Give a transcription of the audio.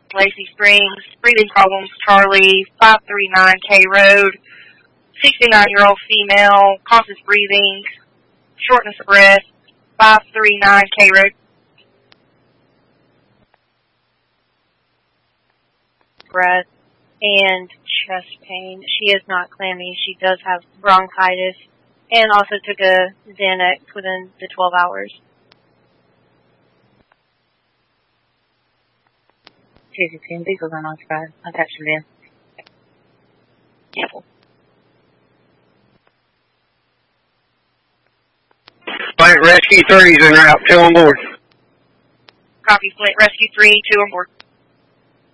Lacey Springs. Breathing problems, Charlie, 539K Road. 69-year-old female, causes breathing, shortness of breath, 539K Road. Breath and chest pain. She is not clammy. She does have bronchitis and also took a Xanax within the 12 hours. Jesus, these are on side. I'll catch you then. Careful. Flint Rescue 3 is en route. 2 on board. Copy, Flint Rescue 3, 2 on board.